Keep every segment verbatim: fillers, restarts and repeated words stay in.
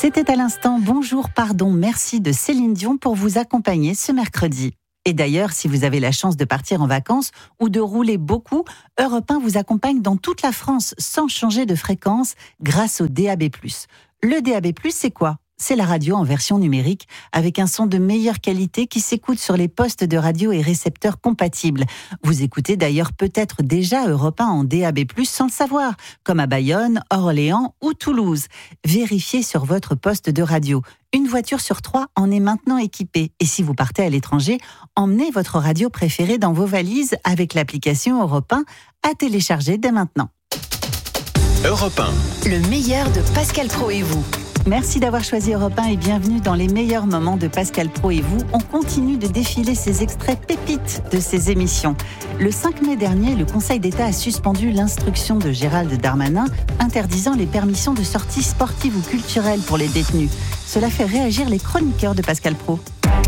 C'était à l'instant Bonjour, pardon, merci de Céline Dion pour vous accompagner ce mercredi. Et d'ailleurs, si vous avez la chance de partir en vacances ou de rouler beaucoup, Europe un vous accompagne dans toute la France sans changer de fréquence grâce au D A B plus. Le D A B plus, c'est quoi ? C'est la radio en version numérique avec un son de meilleure qualité qui s'écoute sur les postes de radio et récepteurs compatibles. Vous écoutez d'ailleurs peut-être déjà Europe un en D A B plus, sans le savoir, comme à Bayonne, Orléans ou Toulouse. Vérifiez sur votre poste de radio. Une voiture sur trois en est maintenant équipée. Et si vous partez à l'étranger, emmenez votre radio préférée dans vos valises avec l'application Europe un à télécharger dès maintenant. Europe un. Le meilleur de Pascal Praud et vous. Merci d'avoir choisi Europe un et bienvenue dans les meilleurs moments de Pascal Praud et vous. On continue de défiler ces extraits pépites de ces émissions. Le cinq mai dernier, le Conseil d'État a suspendu l'instruction de Gérald Darmanin interdisant les permissions de sortie sportives ou culturelles pour les détenus. Cela fait réagir les chroniqueurs de Pascal Praud.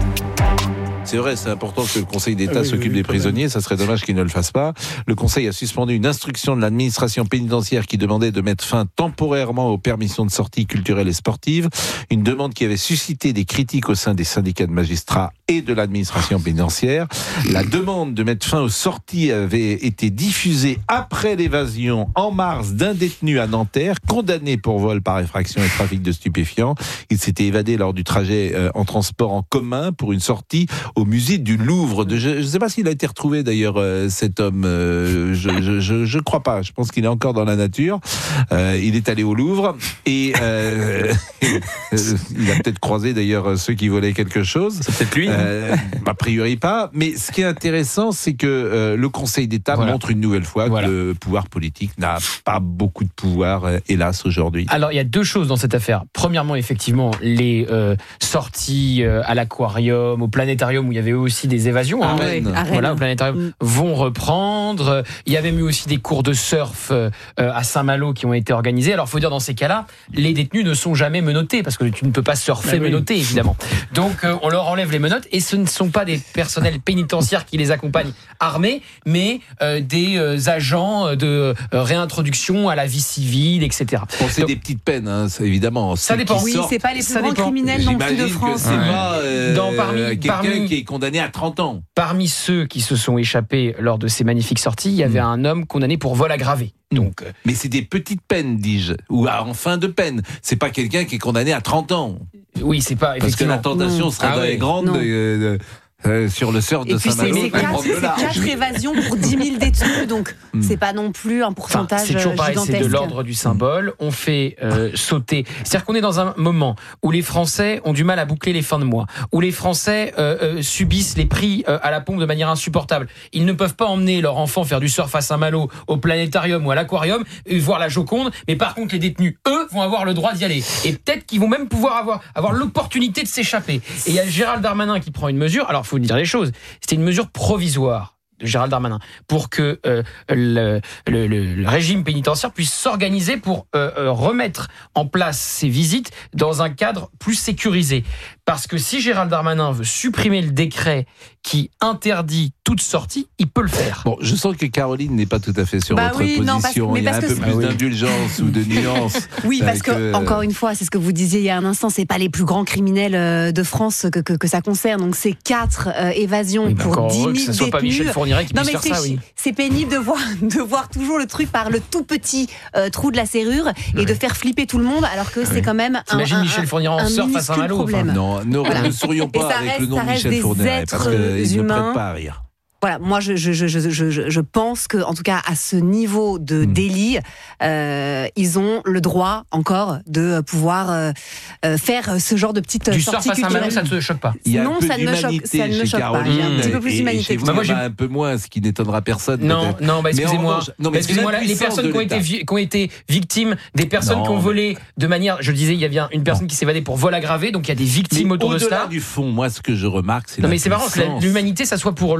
C'est vrai, c'est important que le Conseil d'État ah oui, s'occupe oui, des prisonniers, même. Ça serait dommage qu'il ne le fasse pas. Le Conseil a suspendu une instruction de l'administration pénitentiaire qui demandait de mettre fin temporairement aux permissions de sortie culturelles et sportives, une demande qui avait suscité des critiques au sein des syndicats de magistrats et de l'administration pénitentiaire. La demande de mettre fin aux sorties avait été diffusée après l'évasion en mars d'un détenu à Nanterre, condamné pour vol par effraction et trafic de stupéfiants. Il s'était évadé lors du trajet euh, en transport en commun pour une sortie au musée du Louvre. De, je ne sais pas s'il a été retrouvé d'ailleurs, euh, cet homme. Euh, je, je, je crois pas. Je pense qu'il est encore dans la nature. Euh, il est allé au Louvre et euh, il a peut-être croisé d'ailleurs ceux qui volaient quelque chose. C'est peut-être lui. Euh, a priori pas. Mais ce qui est intéressant, c'est que euh, le Conseil d'État voilà. montre une nouvelle fois voilà. que le pouvoir politique n'a pas beaucoup de pouvoir, euh, hélas, aujourd'hui. Alors, il y a deux choses dans cette affaire. Premièrement, effectivement, les euh, sorties euh, à l'aquarium, au planétarium, où il y avait aussi des évasions, hein, Arène. Arène. Voilà, au planétarium, mmh. vont reprendre. Il y avait eu aussi des cours de surf euh, à Saint-Malo qui ont été organisés. Alors, il faut dire, dans ces cas-là, les détenus ne sont jamais menottés, parce que tu ne peux pas surfer bah oui. menotté, évidemment. Donc, euh, on leur enlève les menottes, et ce ne sont pas des personnels pénitentiaires qui les accompagnent armés, mais euh, des euh, agents de euh, réintroduction à la vie civile, et cetera. Bon, c'est Donc, des petites peines, hein, évidemment. Ça dépend. Oui, sortent, c'est pas les plus grands dépend. criminels non plus de France. C'est ouais. pas euh, Dans, parmi, quelqu'un parmi, qui est condamné à trente ans. Parmi ceux qui se sont échappés lors de ces magnifiques sorties, il y avait mmh. un homme condamné pour vol aggravé. Donc, euh, mais c'est des petites peines, dis-je, ou en fin de peine. C'est pas quelqu'un qui est condamné à trente ans. Oui, c'est pas effectivement. Parce que la tentation non. sera ah, oui. grande. Euh, Euh, sur le surf de Saint-Malo. Et puis c'est, c'est quatre évasions pour dix mille détenus, donc mm. c'est pas non plus un pourcentage enfin, c'est toujours pareil, gigantesque. C'est de l'ordre du symbole. On fait euh, sauter. C'est-à-dire qu'on est dans un moment où les Français ont du mal à boucler les fins de mois, où les Français euh, euh, subissent les prix euh, à la pompe de manière insupportable. Ils ne peuvent pas emmener leur enfant faire du surf à Saint-Malo, au planétarium ou à l'aquarium, et voir la Joconde. Mais par contre, les détenus, eux, vont avoir le droit d'y aller. Et peut-être qu'ils vont même pouvoir avoir, avoir l'opportunité de s'échapper. Et il y a Gérald Darmanin qui prend une mesure. Alors, il faut dire les choses. C'était une mesure provisoire de Gérald Darmanin pour que euh, le, le, le, le régime pénitentiaire puisse s'organiser pour euh, euh, remettre en place ces visites dans un cadre plus sécurisé. Parce que si Gérald Darmanin veut supprimer le décret qui interdit toute sortie, il peut le faire. Bon, je sens que Caroline n'est pas tout à fait sur bah votre oui, position. Non, parce, il y a un peu c'est... plus ah oui. d'indulgence ou de nuance. Oui, parce que, que, encore une fois, c'est ce que vous disiez il y a un instant, c'est pas les plus grands criminels de France que, que, que ça concerne. Donc, c'est quatre euh, évasions oui, pour dix mille détenus. Que ce soit pas Michel Fourniret qui non, puisse mais faire ça, oui. C'est pénible de voir, de voir toujours le truc par le tout petit euh, trou de la serrure et ouais. de faire flipper tout le monde, alors que ouais. c'est quand même un, un, Michel Fourniret en surf à Saint-Malo. Problème. Non, ne, voilà. ne sourions pas avec reste, le nom de Michel Fourniret, parce qu'il ne prête pas à rire. Voilà, moi je, je, je, je, je, je pense que, en tout cas, à ce niveau de mmh. délit, euh, ils ont le droit encore de pouvoir euh, faire ce genre de petites du sorties culturelles. Du surf à Saint-Malo, ça ne te choque pas? Il y a non, un peu ça ne me choque, ça ne me choque pas. Il y a un petit peu plus d'humanité. Vous, moi, j'ai un peu moins, ce qui n'étonnera personne. Non, peut-être. non, bah, excusez-moi. Non, mais excusez-moi, les personnes qui ont, été, qui ont été victimes, des personnes non, qui ont volé de manière, je le disais, il y avait une personne non. qui s'est évadée pour vol aggravé, donc il y a des victimes mais autour de cela. Au-delà du fond, moi, ce que je remarque, c'est non, mais c'est marrant que l'humanité, ça soit pour le bourreau et pas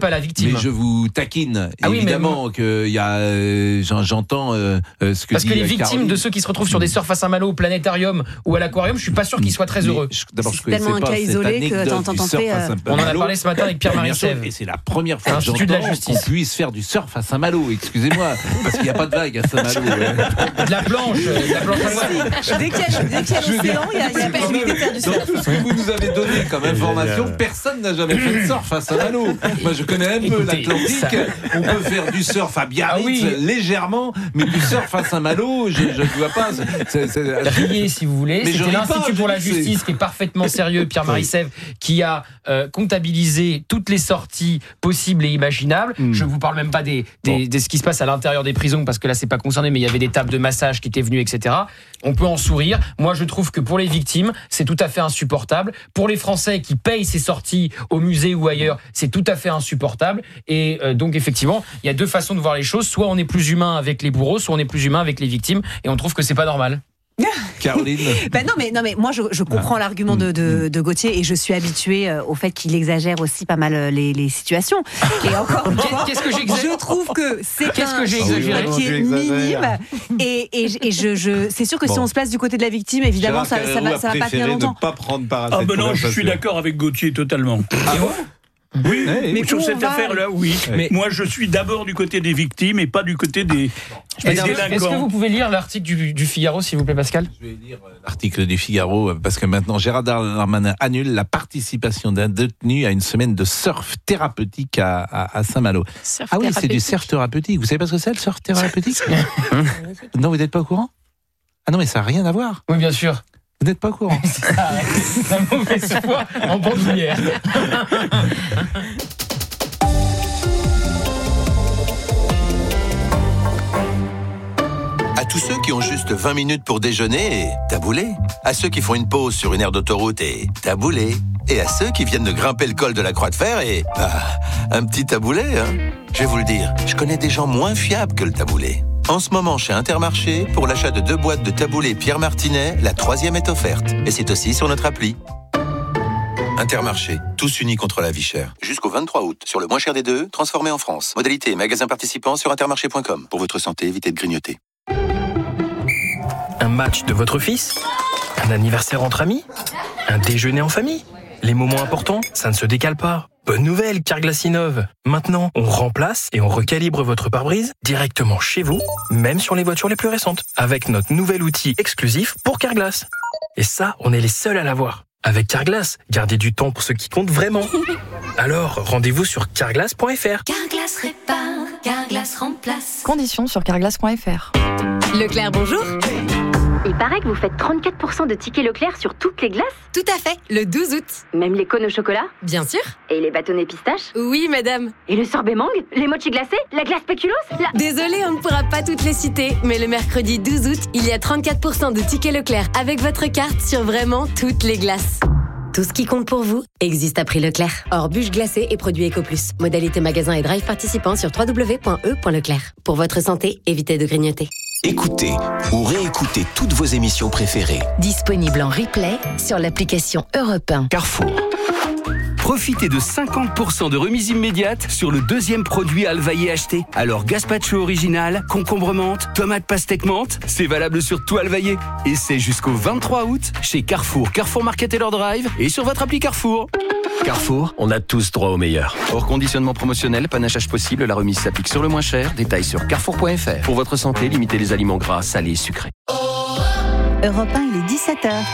pas la victime. Mais je vous taquine. Ah oui, Évidemment mais... que y a, euh, j'entends euh, ce que Parce dit que les victimes Caroline. de ceux qui se retrouvent sur des surfs à Saint-Malo, au planétarium ou à l'aquarium, je suis pas sûr qu'ils soient très Mais heureux. je, d'abord, C'est je connaissais tellement un pas cas cette isolé que anecdote t'en- du t'en surf fais, à euh, Saint-Malo. On en a parlé ce matin avec Pierre-Marie Première chose, Sèvres. Et c'est la première fois que Institut de la j'entends justice. qu'on puisse faire du surf à Saint-Malo. Excusez-moi, parce qu'il n'y a pas de vague à Saint-Malo. ouais. De la planche, euh, de la planche à voile. Dès qu'il y a, dès qu'il y a Je veux dire, l'océan, il y a, il y a c'est quand possibilité de faire du Dans surf. tout ce que vous nous avez donné comme information, personne n'a jamais fait de surf à Saint-Malo. Moi, je connais un peu Écoutez, l'Atlantique. ça- On peut faire du surf à Biarritz, Ah oui. légèrement, mais du surf à Saint-Malo, je ne vois pas. C'est, c'est- Riez si vous voulez. Mais je C'était ris pas, l'Institut je pour la dis que justice c'est- qui est parfaitement sérieux, Pierre-Marie Oui. Sèvres, qui a euh, comptabilisé toutes les sorties possibles et imaginables. Mm. Je ne vous parle même pas des, des, Bon. de ce qui se passe à l'intérieur des prisons, parce que là, c'est pas concerné, mais il y avait des tables de massage qui étaient venues, et cetera. On peut en sourire. Moi, je trouve que pour les victimes, c'est tout à fait insupportable. Pour les Français qui payent ces sorties au musée ou ailleurs, c'est tout à fait insupportable. Et euh, donc, effectivement, il y a deux façons de voir les choses. Soit on est plus humain avec les bourreaux, soit on est plus humain avec les victimes. Et on trouve que c'est pas normal. Caroline. Ben non, mais, non, mais moi, je, je comprends l'argument de, de, de Gauthier et je suis habituée euh, au fait qu'il exagère aussi pas mal euh, les, les situations. Et encore une fois, Qu'est-ce que j'exagère je trouve que c'est Qu'est-ce un que j'ai exagéré qui est minime. Et, et, et je, je, c'est sûr que si Bon. on se place du côté de la victime, évidemment, ça, ça, va, ça va pas tenir longtemps. Ne pas prendre part à Ah cette ben non, je suis conversation. d'accord avec Gauthier totalement. Ah bon Oui, Ouais, mais où sur on cette va affaire-là, oui. Mais- Moi, je suis d'abord du côté des victimes et pas du côté des, des Est-ce que- Est-ce que délinquants. vous pouvez lire l'article du, du Figaro, s'il vous plaît, Pascal? Je vais lire euh, l'article du Figaro euh, parce que maintenant Gérard Darmanin annule la participation d'un détenu à une semaine de surf thérapeutique à, à, à Saint-Malo. Ah oui, c'est du surf thérapeutique. Vous savez pas ce que c'est le surf thérapeutique? Non, vous n'êtes pas au courant? Ah non, mais ça n'a rien à voir. Oui, bien sûr. Vous n'êtes pas au courant. C'est ça, la mauvaise foi en bandoulière. À tous ceux qui ont juste vingt minutes pour déjeuner et taboulé. À ceux qui font une pause sur une aire d'autoroute et taboulé. Et à ceux qui viennent de grimper le col de la Croix de Fer et... bah, un petit taboulé, hein. Je vais vous le dire, je connais des gens moins fiables que le taboulé. En ce moment, chez Intermarché, pour l'achat de deux boîtes de taboulé Pierre Martinet, la troisième est offerte. Et c'est aussi sur notre appli. Intermarché, tous unis contre la vie chère. Jusqu'au vingt-trois août, sur le moins cher des deux, transformé en France. Modalité et magasin participant sur intermarché point com. Pour votre santé, évitez de grignoter. Un match de votre fils? Un anniversaire entre amis? Un déjeuner en famille? Les moments importants, ça ne se décale pas. Bonne nouvelle, Carglass innove. Maintenant, on remplace et on recalibre votre pare-brise directement chez vous, même sur les voitures les plus récentes, avec notre nouvel outil exclusif pour Carglass. Et ça, on est les seuls à l'avoir. Avec Carglass, gardez du temps pour ce qui compte vraiment. Alors, rendez-vous sur carglass point f r. Carglass répare, Carglass remplace. Conditions sur carglass point f r. Leclerc, bonjour. Il paraît que vous faites trente-quatre pour cent de tickets Leclerc sur toutes les glaces, Tout à fait, le douze août. même les cônes au chocolat Bien sûr. et les bâtonnets pistaches Oui, madame. et le sorbet mangue, les mochis glacés, la glace spéculoos, la... Désolée, on ne pourra pas toutes les citer, mais le mercredi douze août, il y a trente-quatre pour cent de tickets Leclerc avec votre carte sur vraiment toutes les glaces. Tout ce qui compte pour vous existe à prix Leclerc. Hors bûche glacée et produits Eco Plus. Modalité magasin et drive participant sur w w w point e point leclerc. Pour votre santé, évitez de grignoter. Écoutez ou réécoutez toutes vos émissions préférées. Disponible en replay sur l'application Europe un. Carrefour. Profitez de cinquante pour cent de remise immédiate sur le deuxième produit Alvaillé acheté. Alors gazpacho original, concombre menthe, tomate pastèque menthe, c'est valable sur tout Alvaillé. Et c'est jusqu'au vingt-trois août chez Carrefour, Carrefour Market et leur drive et sur votre appli Carrefour. Carrefour, on a tous droit au meilleur. Hors conditionnement promotionnel, panachage possible, la remise s'applique sur le moins cher. Détails sur carrefour point f r. Pour votre santé, limitez les aliments gras, salés et sucrés. Europe un, il est dix-sept heures.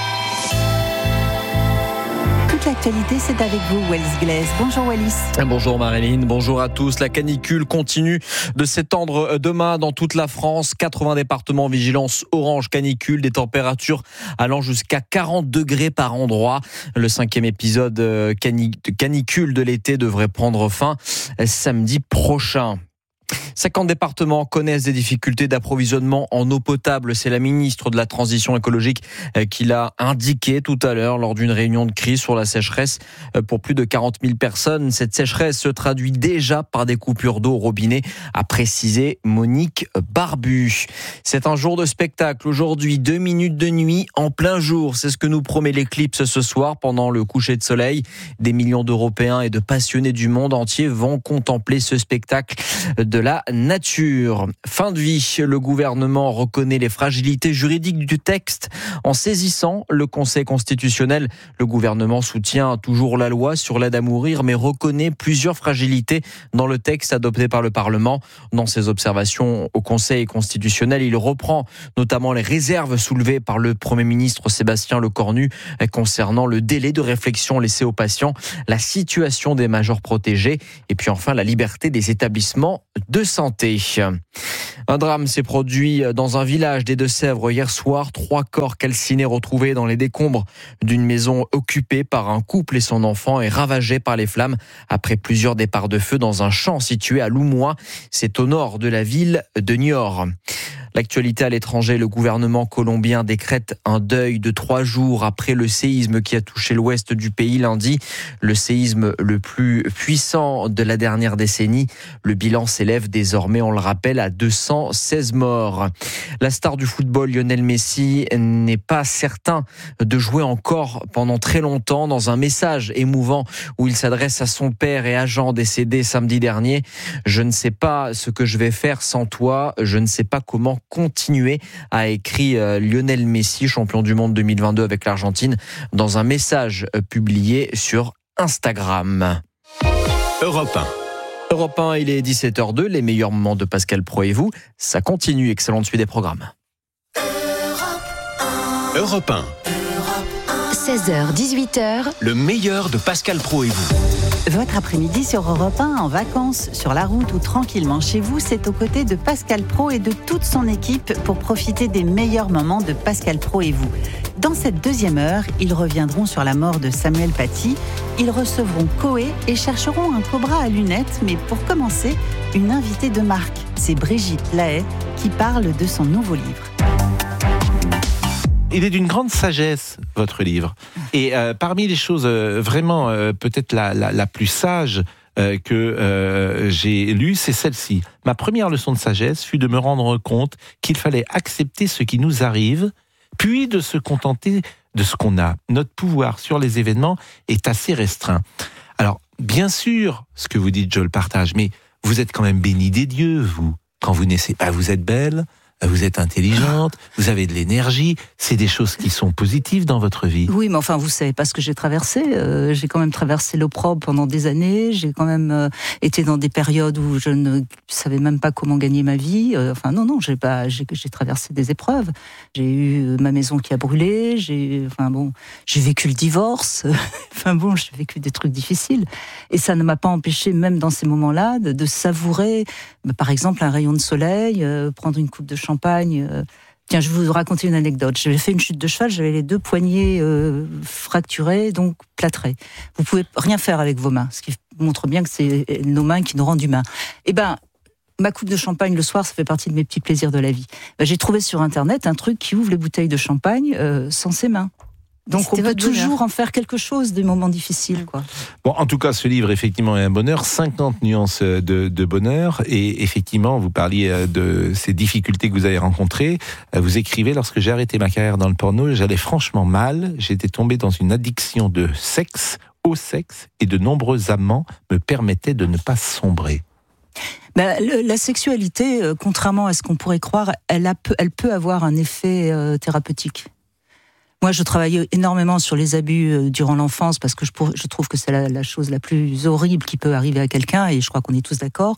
Toute l'actualité, c'est avec vous, Wallis Glaise. Bonjour Wallis. Bonjour Marilyn, bonjour à tous. La canicule continue de s'étendre demain dans toute la France. quatre-vingts départements en vigilance orange canicule, des températures allant jusqu'à quarante degrés par endroit. Le cinquième épisode de canicule de l'été devrait prendre fin samedi prochain. cinquante départements connaissent des difficultés d'approvisionnement en eau potable. C'est la ministre de la Transition écologique qui l'a indiqué tout à l'heure lors d'une réunion de crise sur la sécheresse pour plus de quarante mille personnes. Cette sécheresse se traduit déjà par des coupures d'eau au robinet, a précisé Monique Barbu. C'est un jour de spectacle aujourd'hui, deux minutes de nuit en plein jour. C'est ce que nous promet l'éclipse ce soir pendant le coucher de soleil. Des millions d'Européens et de passionnés du monde entier vont contempler ce spectacle de la nature. Fin de vie, le gouvernement reconnaît les fragilités juridiques du texte en saisissant le Conseil constitutionnel. Le gouvernement soutient toujours la loi sur l'aide à mourir, mais reconnaît plusieurs fragilités dans le texte adopté par le Parlement. Dans ses observations au Conseil constitutionnel, il reprend notamment les réserves soulevées par le Premier ministre Sébastien Lecornu concernant le délai de réflexion laissé aux patients, la situation des majeurs protégés et puis enfin la liberté des établissements de santé. Un drame s'est produit dans un village des Deux-Sèvres hier soir. Trois corps calcinés retrouvés dans les décombres d'une maison occupée par un couple et son enfant et ravagée par les flammes après plusieurs départs de feu dans un champ situé à Loumois. C'est au nord de la ville de Niort. L'actualité à l'étranger, le gouvernement colombien décrète un deuil de trois jours après le séisme qui a touché l'ouest du pays lundi. Le séisme le plus puissant de la dernière décennie. Le bilan s'élève désormais, on le rappelle, à deux cent seize morts. La star du football, Lionel Messi, n'est pas certain de jouer encore pendant très longtemps. Dans un message émouvant où il s'adresse à son père et agent décédé samedi dernier, « Je ne sais pas ce que je vais faire sans toi, je ne sais pas comment continuer », a écrit Lionel Messi, champion du monde deux mille vingt-deux avec l'Argentine, dans un message publié sur Instagram. Europe un. Europe un, il est dix-sept heures deux, les meilleurs moments de Pascal Praud et vous. Ça continue, excellente suite des programmes. Europe un. seize heures, dix-huit heures. Le meilleur de Pascal Praud et vous. Votre après-midi sur Europe un, en vacances, sur la route ou tranquillement chez vous, c'est aux côtés de Pascal Praud et de toute son équipe pour profiter des meilleurs moments de Pascal Praud et vous. Dans cette deuxième heure, ils reviendront sur la mort de Samuel Paty, ils recevront Coé et chercheront un cobra à lunettes, mais pour commencer, une invitée de marque, c'est Brigitte Lahaye qui parle de son nouveau livre. Il est d'une grande sagesse, votre livre. Et euh, parmi les choses euh, vraiment euh, peut-être la, la, la plus sage euh, que euh, j'ai lue, c'est celle-ci. Ma première leçon de sagesse fut de me rendre compte qu'il fallait accepter ce qui nous arrive, puis de se contenter de ce qu'on a. Notre pouvoir sur les événements est assez restreint. Alors, bien sûr, ce que vous dites, je le partage, mais vous êtes quand même bénie des dieux, vous. Quand vous naissez, bah, vous êtes belle, vous êtes intelligente, vous avez de l'énergie, c'est des choses qui sont positives dans votre vie. Oui, mais enfin, vous savez pas ce que j'ai traversé. Euh, j'ai quand même traversé l'opprobre pendant des années. J'ai quand même euh, été dans des périodes où je ne savais même pas comment gagner ma vie. Euh, enfin, non, non, j'ai pas, j'ai, j'ai traversé des épreuves. J'ai eu ma maison qui a brûlé. J'ai, enfin bon, j'ai vécu le divorce. enfin bon, j'ai vécu des trucs difficiles. Et ça ne m'a pas empêché, même dans ces moments-là, de, de savourer, bah, par exemple, un rayon de soleil, euh, prendre une coupe de champagne. Euh, tiens, je vais vous raconter une anecdote. J'avais fait une chute de cheval, j'avais les deux poignets euh, fracturés, donc plâtrés. Vous pouvez rien faire avec vos mains, ce qui montre bien que c'est nos mains qui nous rendent humains. Eh ben, ma coupe de champagne le soir, ça fait partie de mes petits plaisirs de la vie. Ben, j'ai trouvé sur Internet un truc qui ouvre les bouteilles de champagne euh, sans ses mains. Donc C'était on peut toujours bonheur. en faire quelque chose des moments difficiles, quoi. Bon, en tout cas, ce livre, effectivement, est un bonheur. cinquante nuances de, de bonheur. Et effectivement, vous parliez de ces difficultés que vous avez rencontrées. Vous écrivez, lorsque j'ai arrêté ma carrière dans le porno, j'allais franchement mal. J'étais tombé dans une addiction de sexe, au sexe, et de nombreux amants me permettaient de ne pas sombrer. Ben, le, la sexualité, euh, contrairement à ce qu'on pourrait croire, elle, a, elle peut avoir un effet euh, thérapeutique. Moi, je travaillais énormément sur les abus euh, durant l'enfance parce que je, pour, je trouve que c'est la, la chose la plus horrible qui peut arriver à quelqu'un et je crois qu'on est tous d'accord.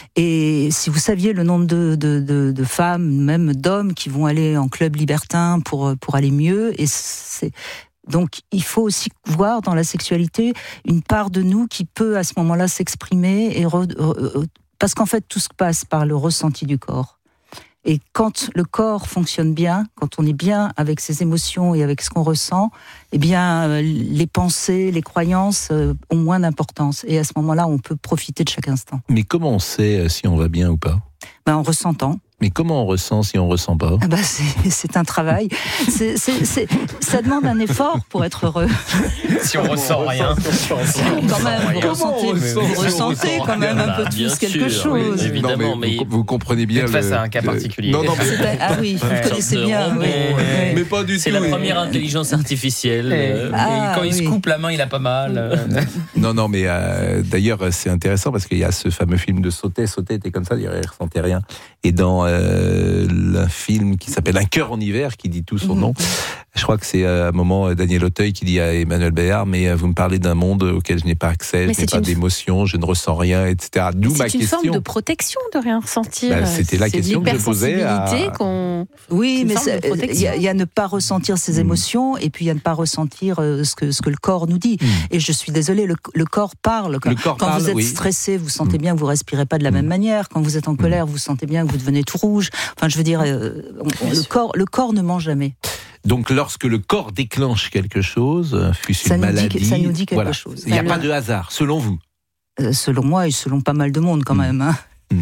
Et si vous saviez le nombre de, de, de, de femmes, même d'hommes, qui vont aller en club libertin pour, pour aller mieux, et c'est... Donc, il faut aussi voir dans la sexualité une part de nous qui peut à ce moment-là s'exprimer et re, re, parce qu'en fait, tout se passe par le ressenti du corps. Et quand le corps fonctionne bien, quand on est bien avec ses émotions et avec ce qu'on ressent, eh bien, euh, les pensées, les croyances euh, ont moins d'importance. Et à ce moment-là, on peut profiter de chaque instant. Mais comment on sait euh, si on va bien ou pas ? Ben, en ressentant. Mais comment on ressent si on ressent pas ? Ah bah c'est, c'est un travail. C'est, c'est, c'est, ça demande un effort pour être heureux. Si on ressent rien. Quand même, vous ressentez, vous ressentez quand même un peu Bah, bien tous quelque sûr, chose. oui, évidemment, Non, mais mais, vous, vous comprenez bien. Peut-être face le- à un cas le- particulier. Non, non, mais, C'est un- ah oui, vous Ouais. connaissez Sorte de bien. robot, Oui, ouais. oui. mais pas du c'est tout. la oui. première intelligence artificielle. Et- euh, et Ah, quand il se oui. coupe la main, il a pas mal. euh. Non, non, mais euh, d'ailleurs, c'est intéressant parce qu'il y a ce fameux film de Sautet. Sautet était comme ça, il ne ressentait rien. Et dans euh, le film qui s'appelle Un cœur en hiver, qui dit tout son Mhm. nom, je crois que c'est à un moment Daniel Auteuil qui dit à Emmanuel Béard, mais vous me parlez d'un monde auquel je n'ai pas accès, Mais je n'ai c'est pas une- d'émotion, je ne ressens rien, et cetera. D'où C'est ma une question. forme de protection de rien ressentir. Bah, c'était la C'est de question que je posais à- l'hypersensibilité qu'on. Oui, une mais forme de c'est- il protection. y, a- il y a ne pas ressentir ses émotions et puis il y a ne pas ressentir euh, ce que, ce que le corps nous dit. Mm. Et je suis désolée, le, le corps parle. Quand, Le corps quand parle, vous êtes oui. stressé, vous sentez Mm. bien que vous respirez pas de la même manière. Quand vous êtes en colère, vous sentez bien que vous devenez tout rouge. Enfin, je veux dire, euh, on- le, corps, le corps ne ment jamais. Donc, lorsque le corps déclenche quelque chose, euh, fût-ce Ça une nous dit maladie, que- ça nous dit quelque voilà. chose. Il n'y a Ça pas le- de hasard, selon vous. Euh, selon moi et selon pas mal de monde quand même. Hein.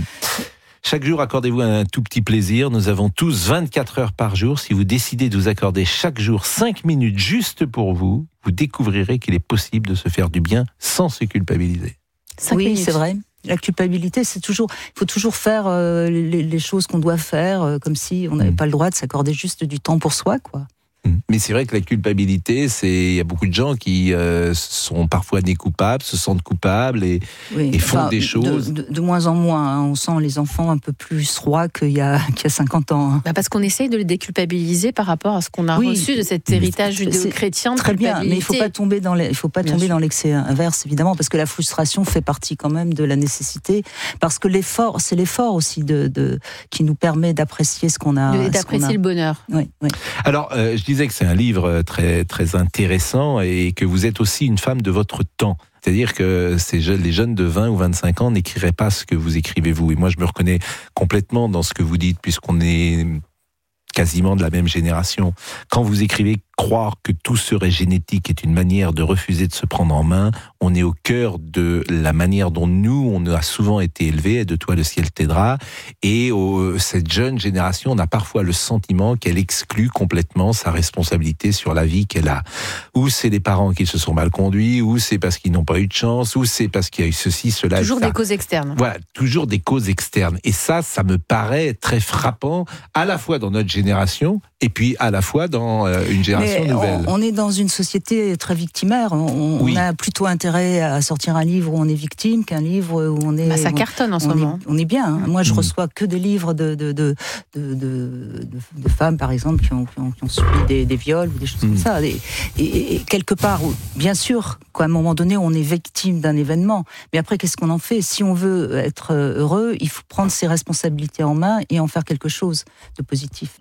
Chaque jour, accordez-vous un tout petit plaisir. Nous avons tous vingt-quatre heures par jour. Si vous décidez de vous accorder chaque jour cinq minutes juste pour vous, vous découvrirez qu'il est possible de se faire du bien sans se culpabiliser. Cinq Oui, minutes. c'est vrai. La culpabilité, c'est toujours, il faut toujours faire euh, les, les choses qu'on doit faire, euh, comme si on n'avait Mm. pas le droit de s'accorder juste du temps pour soi, quoi. Mais c'est vrai que la culpabilité, c'est il y a beaucoup de gens qui euh, sont parfois nés coupables, se sentent coupables et, Oui, et font enfin, des de- choses. De, de moins en moins. Hein. On sent les enfants un peu plus rois qu'il y a, qu'il y a cinquante ans. Hein. Bah parce qu'on essaye de les déculpabiliser par rapport à ce qu'on a Oui. reçu de cet héritage C'est- judéo-chrétien de Très bien, mais il faut pas tomber dans les, il faut pas Bien tomber sûr. dans l'excès inverse, évidemment, parce que la frustration fait partie quand même de la nécessité, parce que l'effort, c'est l'effort aussi de, de qui nous permet d'apprécier ce qu'on a. De- ce qu'on a. d'apprécier le bonheur. Oui, oui. Alors, euh, je disais que c'est un livre très très intéressant et que vous êtes aussi une femme de votre temps. C'est-à-dire que ces jeunes, les jeunes de vingt ou vingt-cinq ans n'écriraient pas ce que vous écrivez vous. Et moi, je me reconnais complètement dans ce que vous dites, puisqu'on est quasiment de la même génération. Quand vous écrivez « Croire que tout serait génétique est une manière de refuser de se prendre en main », on est au cœur de la manière dont nous, on a souvent été élevés, et de toi le ciel t'aidera, et au, cette jeune génération, on a parfois le sentiment qu'elle exclut complètement sa responsabilité sur la vie qu'elle a. Ou c'est les parents qui se sont mal conduits, ou c'est parce qu'ils n'ont pas eu de chance, ou c'est parce qu'il y a eu ceci, cela, Toujours et ça. des causes externes. Voilà, toujours des causes externes. Et ça, ça me paraît très frappant, à la fois dans notre génération, et puis à la fois dans euh, une génération Mais nouvelle. on, on est dans une société très victimaire. On, Oui. on a plutôt intérêt à sortir un livre où on est victime qu'un livre où on est. Bah, ça on- cartonne en ce on moment. Est, on est bien. hein. Moi, je Mm. reçois que des livres de de de de, de, de- de femmes, par exemple, qui ont, qui ont, qui ont subi des, des viols ou des choses Mm. comme ça. Et, et- et quelque part, où- bien sûr, qu'à un moment donné, on est victime d'un événement. Mais après, qu'est-ce qu'on en fait ? Si on veut être heureux, il faut prendre ses responsabilités en main et en faire quelque chose de positif.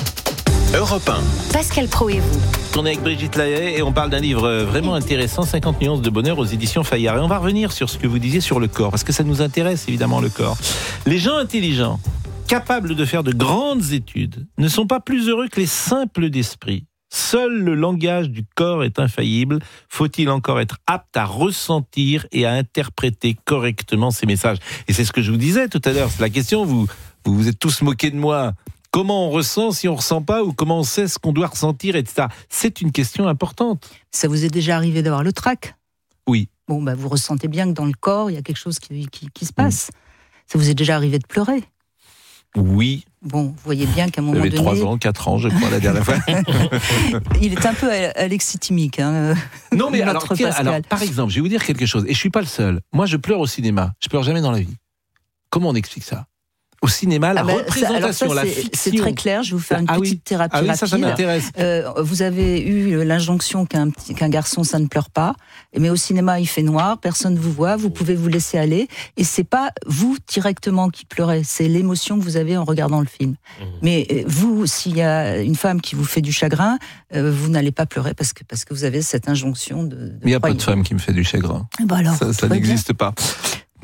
Europe un. Pascal Pro et vous. On est avec Brigitte Lahaye et on parle d'un livre vraiment intéressant, cinquante nuances de bonheur aux éditions Fayard. Et on va revenir sur ce que vous disiez sur le corps, parce que ça nous intéresse évidemment le corps. Les gens intelligents, capables de faire de grandes études, ne sont pas plus heureux que les simples d'esprit. Seul le langage du corps est infaillible. Faut-il encore être apte à ressentir et à interpréter correctement ces messages ? Et c'est ce que je vous disais tout à l'heure. C'est la question, vous vous, vous êtes tous moqués de moi. Comment on ressent si on ne ressent pas, ou comment on sait ce qu'on doit ressentir, et cetera. C'est une question importante. Ça vous est déjà arrivé d'avoir le trac ? Oui. Bon, bah, vous ressentez bien que dans le corps, il y a quelque chose qui, qui, qui se passe. Ça vous est déjà arrivé de pleurer ? Oui. Bon, vous voyez bien qu'à un moment J'avais donné... trois ans, quatre ans, je crois, la dernière fois. Il est un peu alexithymique, hein, Non, mais alors, notre tiens, Pascal. alors, par exemple, je vais vous dire quelque chose, et je suis pas le seul. Moi, je pleure au cinéma. Je pleure jamais dans la vie. Comment on explique ça ? Au cinéma, la Ah ben, ça- représentation, alors ça, la c'est- fiction. C'est très clair, je vais vous faire une Ah petite oui. thérapie Ah oui, rapide. ça, ça m'intéresse. Euh, vous avez eu l'injonction qu'un, petit- qu'un garçon, ça ne pleure pas, mais au cinéma, il fait noir, personne ne vous voit, vous pouvez vous laisser aller, et c'est pas vous directement qui pleurez, c'est l'émotion que vous avez en regardant le film. Mmh. Mais euh, vous, s'il y a une femme qui vous fait du chagrin, euh, vous n'allez pas pleurer parce que, parce que vous avez cette injonction de... de Mais il n'y a pas croyez- de femme qui me fait du chagrin. Bah alors, ça ça très bien. n'existe pas.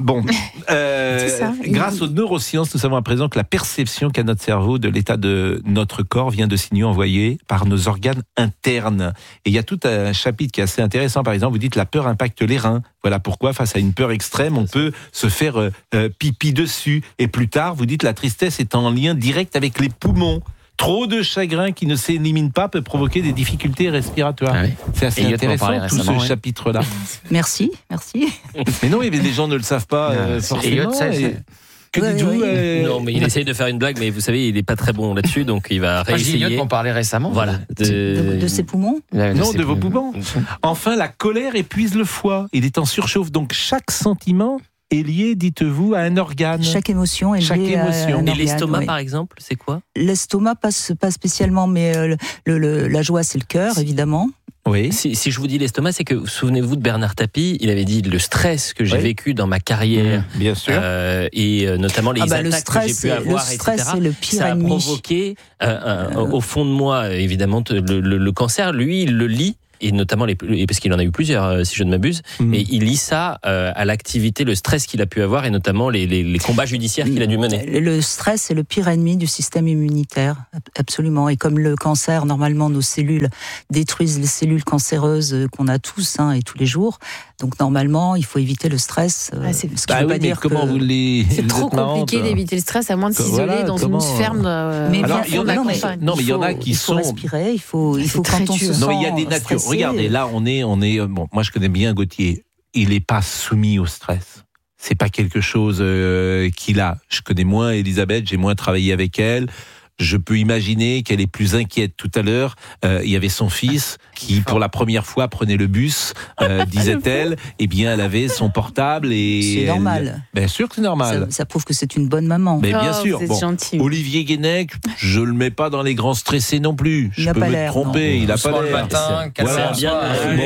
Bon, euh, C'est ça. grâce aux neurosciences, nous savons à présent que la perception qu'a notre cerveau de l'état de notre corps vient de signaux envoyés par nos organes internes. Et il y a tout un chapitre qui est assez intéressant. Par exemple, vous dites la peur impacte les reins. Voilà pourquoi, face à une peur extrême, on peut se faire euh, euh, pipi dessus. Et plus tard, vous dites la tristesse est en lien direct avec les poumons. Trop de chagrin qui ne s'élimine pas peut provoquer des difficultés respiratoires. Ah oui. C'est assez Et Elliot m'en parlait intéressant tout ce récemment, ouais. chapitre-là. Merci, merci. Mais non, mais les gens ne le savent pas euh, forcément. Elliot, ça, et- c'est- Que Ouais, dites-vous ouais. euh, Non, mais il essaye de faire une blague, mais vous savez, il est pas très bon là-dessus, donc il va Moi, je dis Elliot réessayer. m'en parlait récemment. Voilà. De, de ses poumons Ouais, Non, ses de vos poumons. poumons. Enfin, la colère épuise le foie. Il est en surchauffe. Donc, chaque sentiment est lié, dites-vous, à un organe. Chaque émotion est Chaque liée à émotion. un Et organe, l'estomac, oui. par exemple, c'est quoi? L'estomac passe pas spécialement, mais euh, le, le- la joie c'est le cœur, évidemment. Oui. Si, si je vous dis l'estomac, c'est que vous souvenez-vous de Bernard Tapie, il avait dit le stress que j'ai Oui. vécu dans ma carrière, Bien sûr. euh, et euh, notamment les Ah bah, le attaques que j'ai stress, pu c'est- avoir, le stress, et cetera. c'est le pire ça a ennemi. provoqué euh, un- au fond de moi, évidemment, le, le- le cancer. Lui, il le lit. Et notamment, les, et parce qu'il en a eu plusieurs, euh, si je ne m'abuse, Mm. et il lie ça euh, à l'activité, le stress qu'il a pu avoir, et notamment les, les, les combats judiciaires qu'il a dû mener. Le stress est le pire ennemi du système immunitaire, ab- absolument. Et comme le cancer, normalement, nos cellules détruisent les cellules cancéreuses euh, qu'on a tous hein, et tous les jours. Donc normalement, il faut éviter le stress. euh, Ah, c'est- ce qui Bah veut oui, pas mais dire comment que... vous les. C'est vous trop êtes marrante. compliqué d'éviter le stress à moins de Que s'isoler voilà, dans comment- une ferme. euh, Mais Alors, au il y en fond de a la qui- campagne. non, mais il y en a faut- qui il faut sont- respirer, il faut, il C'est faut très quand on se dur. sent Non, mais il y a des natures. stressé, Regardez, là, on est, on est. Bon, moi, je connais bien Gauthier. Il n'est pas soumis au stress. C'est pas quelque chose euh, qu'il a. Je connais moins Elisabeth. J'ai moins travaillé avec elle. Je peux imaginer qu'elle est plus inquiète. Tout à l'heure, euh, il y avait son fils qui, pour la première fois, prenait le bus, euh, disait-elle. Eh bien, elle avait son portable et. C'est elle- normal. Bien sûr que c'est normal. Ça, ça prouve que c'est une bonne maman. Mais bien Oh, sûr. vous êtes Bon, gentil. Olivier Guénec, je le mets pas dans les grands stressés non plus. Il je n'a peux pas me l'air, tromper. non. Il a Doucement pas le l'air. matin, quatre Voilà. heures le soir. Bon.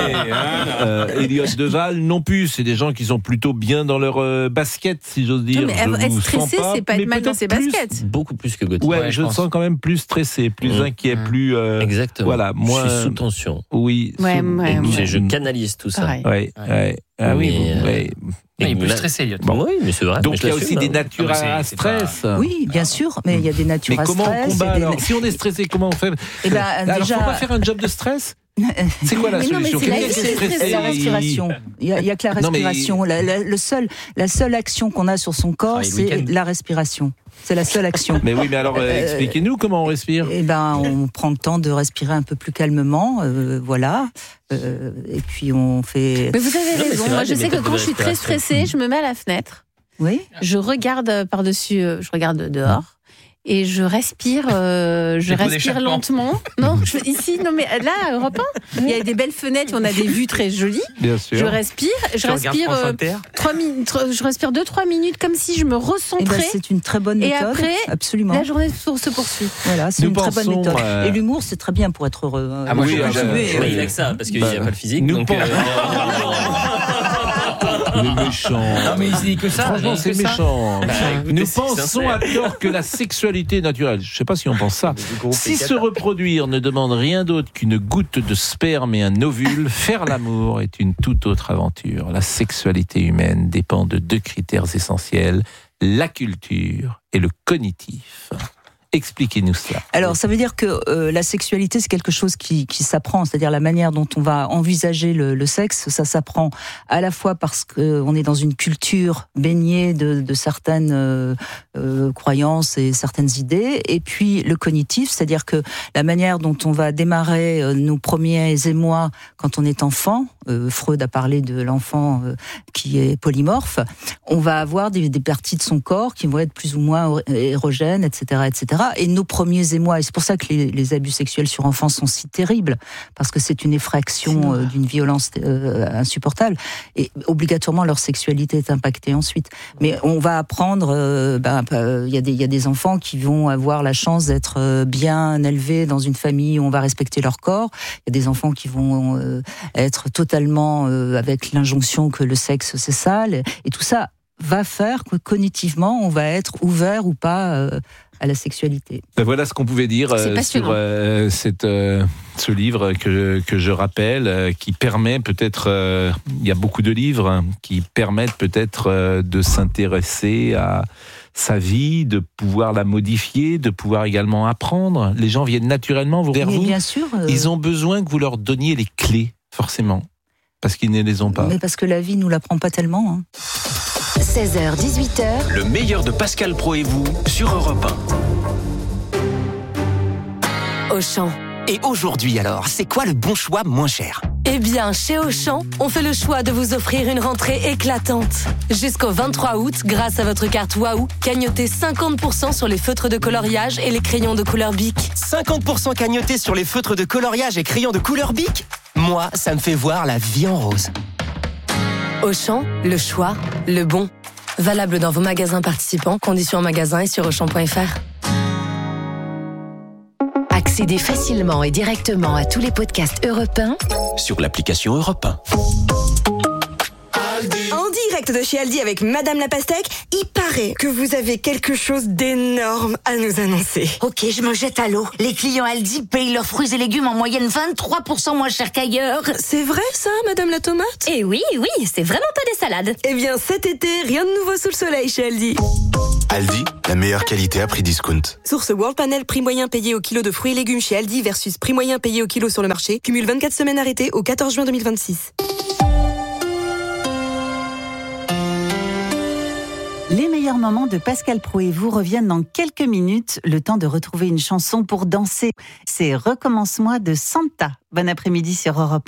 Euh, Elliot Deval non plus. C'est des gens qui sont plutôt bien dans leur euh, basket, si j'ose dire. Non, mais Je être vous stressé, sens pas, c'est pas mais être mal dans peut-être ses plus- baskets. Beaucoup plus que Gauthier. Ouais, Ouais, je je le pense. sens quand même plus stressé, plus Mmh. inquiet, plus. euh, Exactement. Voilà, moi. Je suis sous tension. Oui. Ouais, sous- ouais, Et ouais. je, je canalise tout ça. Pareil. Ouais, ouais. Ah oui, Mais, vous- euh, ouais. Il est plus là- stressé, Elliot. Bon, oui, mais c'est vrai. Donc mais je il y a l'assume, aussi des hein. natures Ah, mais c'est- à c'est pas- stress. Oui, bien sûr, mais il y a des natures Mais à comment stress. on combat et des- alors Si on est stressé, comment on fait Eh ben, Alors, déjà- faut pas faire un job de stress C'est quoi la Mais non, mais solution c'est la, Quelqu'un qui est c'est- stressé, c'est la il- respiration. Il y a, il y a que la Non, mais- respiration. La, la- le seul, la seule action qu'on a sur son corps, Travailler le c'est week-end. la respiration. C'est la seule action. Mais oui, mais alors euh, Euh, expliquez-nous comment on respire. Eh ben, on prend le temps de respirer un peu plus calmement, euh, voilà. Euh, et puis on fait. Mais vous avez Non, mais raison. c'est Moi, vrai, je des sais que méthodes quand de je suis très respiration. stressée, je me mets à la fenêtre. Oui. Je regarde euh, par-dessus, euh, je regarde dehors. Et je respire, euh, je Dépôt respire d'échappement. lentement. Non, je, ici, non mais là, à Europe un, il y a des belles fenêtres, on a des vues très jolies. Bien sûr. Je respire, je Tu regardes respire, France euh, Inter trois minutes, trois- je respire deux trois minutes comme si je me Eh ben, recentrais. c'est une très bonne Et méthode. après, absolument. La journée se se poursuit. Voilà, c'est Nous une très pensons, bonne méthode. euh, Et l'humour, c'est très bien pour être heureux. hein. Ah, moi, Oui, je- ah, je- bah, je- Mais il a que ça, parce qu'il Bah, n'y a pas le physique. nous donc, pen- euh, Les méchants. Non, mais il dit que ça. Franchement, il dit c'est que ça. méchant. Bah, écoutez, Nous c'est pensons sincère. à tort que la sexualité est naturelle. Je ne sais pas si on pense ça. Si se reproduire ne demande rien d'autre qu'une goutte de sperme et un ovule, faire l'amour est une toute autre aventure. La sexualité humaine dépend de deux critères essentiels, la culture et le cognitif. Expliquez-nous cela. Alors, ça veut dire que euh, la sexualité, c'est quelque chose qui, qui s'apprend, c'est-à-dire la manière dont on va envisager le, le sexe, ça s'apprend à la fois parce qu'on est dans une culture baignée de, de certaines euh, euh, croyances et certaines idées, et puis le cognitif, c'est-à-dire que la manière dont on va démarrer euh, nos premiers émois quand on est enfant, euh, Freud a parlé de l'enfant euh, qui est polymorphe, on va avoir des, des parties de son corps qui vont être plus ou moins érogènes, et cetera, et cetera. Et nos premiers émois, et c'est pour ça que les, les abus sexuels sur enfants sont si terribles, parce que c'est une effraction euh, d'une violence euh, insupportable, et obligatoirement leur sexualité est impactée ensuite. Mais on va apprendre, il euh, ben, euh, y a des, y a des enfants qui vont avoir la chance d'être euh, bien élevés dans une famille où on va respecter leur corps, il y a des enfants qui vont euh, être totalement euh, avec l'injonction que le sexe c'est sale, et tout ça va faire que cognitivement on va être ouvert ou pas euh, à la sexualité. Ben voilà ce qu'on pouvait dire euh, sur euh, cette, euh, ce livre que, que je rappelle, euh, qui permet peut-être, euh, il y a beaucoup de livres hein, qui permettent peut-être euh, de s'intéresser à sa vie, de pouvoir la modifier, de pouvoir également apprendre. Les gens viennent naturellement vers Mais vous. bien sûr. Euh... Ils ont besoin que vous leur donniez les clés, forcément, parce qu'ils ne les ont pas. Mais parce que la vie nous l'apprend pas tellement. Hein. seize heures, dix-huit heures. Le meilleur de Pascal Praud et vous sur Europe un. Auchan. Et aujourd'hui alors, c'est quoi le bon choix moins cher ? Eh bien, chez Auchan, on fait le choix de vous offrir une rentrée éclatante. Jusqu'au vingt-trois août, grâce à votre carte Waouh, cagnotez cinquante pour cent sur les feutres de coloriage et les crayons de couleur Bic. cinquante pour cent cagnotés sur les feutres de coloriage et crayons de couleur Bic ? Moi, ça me fait voir la vie en rose. Auchan, le choix, le bon. Valable dans vos magasins participants, conditions en magasin et sur auchan point f r. Accédez facilement et directement à tous les podcasts Europe un sur l'application Europe un. En direct de chez Aldi avec Madame la Pastèque, il paraît que vous avez quelque chose d'énorme à nous annoncer. Ok, je me jette à l'eau. Les clients Aldi payent leurs fruits et légumes en moyenne vingt-trois pour cent moins cher qu'ailleurs. C'est vrai ça, Madame la Tomate ? Eh oui, oui, c'est vraiment pas des salades. Eh bien cet été, rien de nouveau sous le soleil chez Aldi. Aldi, la meilleure qualité à prix discount. Source World Panel, prix moyen payé au kilo de fruits et légumes chez Aldi versus prix moyen payé au kilo sur le marché. Cumule vingt-quatre semaines arrêtées au quatorze juin deux mille vingt-six. Les meilleurs moments de Pascal Praud et vous reviennent dans quelques minutes. Le temps de retrouver une chanson pour danser. C'est Recommence-moi de Santa. Bon après-midi sur Europe.